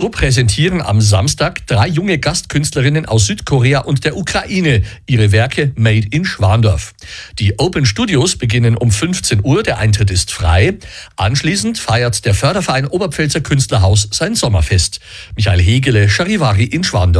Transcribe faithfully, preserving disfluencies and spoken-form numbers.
So präsentieren am Samstag drei junge Gastkünstlerinnen aus Südkorea und der Ukraine ihre Werke Made in Schwandorf. Die Open Studios beginnen um fünfzehn Uhr, der Eintritt ist frei. Anschließend feiert der Förderverein Oberpfälzer Künstlerhaus sein Sommerfest. Michael Hegele, Charivari in Schwandorf.